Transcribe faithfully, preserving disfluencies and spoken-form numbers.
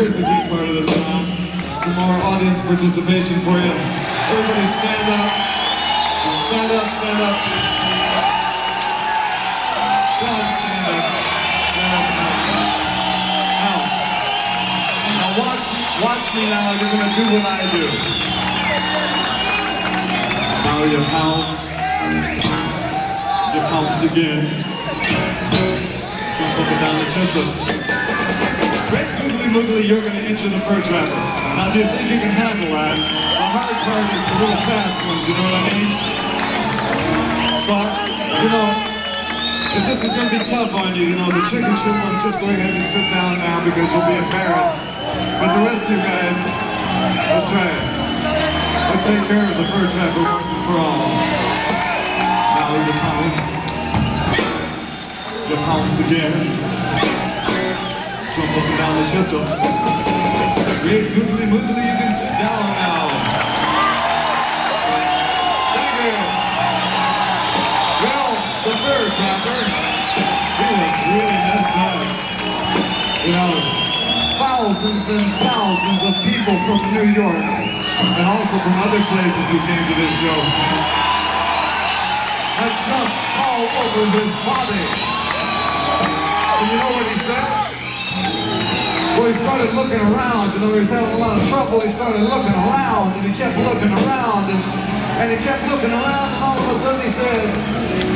here's the good part of this song. Some more audience participation for you. Everybody stand up. Stand up, stand up. Go on, stand up. Stand up, stand up. Now, now watch, watch me now. You're going to do what I do. Now you pounce. You pounce again. Jump up and down the chest up. Great googly moogly, you're going to enter the fur trapper. Now, do you think you can handle that? The hard part is the little fast ones, you know what I mean? So, you know, if this is going to be tough on you, you know, the chicken chip ones, just go ahead and sit down now because you'll be embarrassed. But the rest of you guys, let's try it. Let's take care of the fur trapper once and for all. Now you pounce. You pounce again. Jump up and down the chest up. Great googly moogly, you can sit down now. Thank you. Well, the fur trapper, he was really messed up. You know, thousands and thousands of people from New York and also from other places who came to this show had jumped all over his body. And you know what he said? Well, he started looking around, you know, he was having a lot of trouble. He started looking around, and he kept looking around, and, and he kept looking around, and all of a sudden he said,